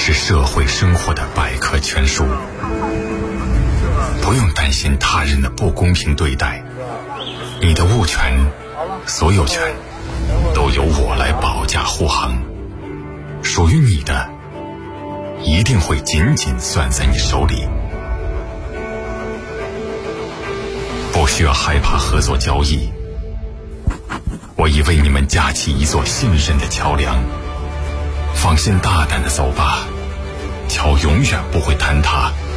是社会生活的百科全书，不用担心他人的不公平对待，你的物权、所有权都由我来保驾护航，属于你的一定会紧紧攥在你手里。不需要害怕合作交易，我已为你们架起一座信任的桥梁，放心大胆地走吧，桥永远不会坍塌。